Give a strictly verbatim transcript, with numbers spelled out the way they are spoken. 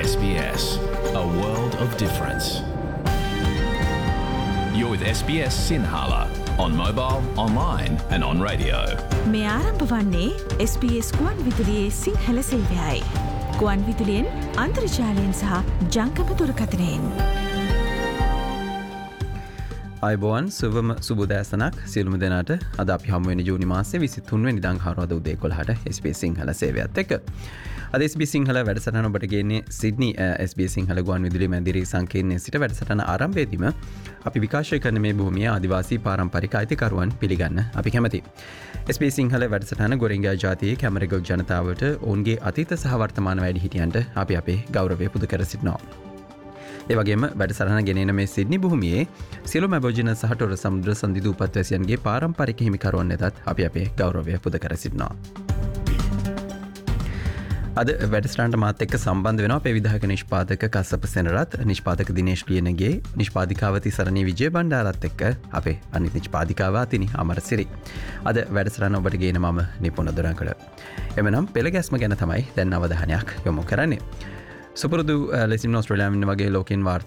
S B S, a world of difference. You're with S B S Sinhala on mobile, online and on radio. මේ ආරම්භ වන්නේ S B S ගුවන් විදුලියේ සිංහල සේවයයි. ගුවන් විදුලියෙන් අන්තර්ජාලයෙන් සහ ජංගම දුරකථනයෙන්. අයිබෝන් සුවම සුබෝදෑසනක් සියලුම දෙනාට. අද අපි හමු වෙන ජූනි මාසයේ විසිතුන් වෙනි දා හවස උදේ එකොළහට S B S සිංහල සේවයත් එක්ක. අද S B S සිංහල වැඩසටහන ඔබට ගෙන්නේ Sydney S B S Sinhala ගුවන් විදුලි මැදිරි සංකීර්ණයේ සිට වැඩසටහන ආරම්භයේදීම අපි විකාශය කරන මේ භූමියේ ආදිවාසී පාරම්පරික අයිතිකරුවන් පිළිගන්න අපි කැමැතියි. S B S සිංහල වැඩසටහන ගොරින්ගා ජාතියේ කැමරගොඩ ජනතාවට ඔවුන්ගේ අතීත සහ වර්තමාන වැඩිහිටියන්ට අපි අපේ ගෞරවය පුද කර සිටිනවා. ඒ වගේම වැඩසටහන ගෙනෙන මේ සිඩ්නි භූමියේ සියලුම ඇබෝරිජිනල් සහ ටොරස් සමුද්‍ර සංදිදු උපත්වැසියන්ගේ පාරම්පරික හිමිකරුවන් වෙතත් අපි අපේ ගෞරවය පුද කර සිටිනවා. අද වැඩසටහනට මාත් එක්ක සම්බන්ධ වෙනවා අපේ විධායක නිෂ්පාදක කස්සප සෙනරත්, නිෂ්පාදක දිනේෂ් පියනගේ, නිෂ්පාදිකාව තිසරණී විජය බණ්ඩාරත් එක්ක අපේ අනිත් නිෂ්පාදිකාව අතිනි අමරසිරි. අද වැඩසටහන ඔබට ගේන මම නිපුණ දොරංගල. එමනම් පෙළ ගැස්ම ගැන තමයි දැන් අවධානයක් යොමු කරන්නේ. සුපුරුදු ලෙසින් ඔස්ට්‍රේලියාවෙන් වගේ ලෝකෙන් වාර්තා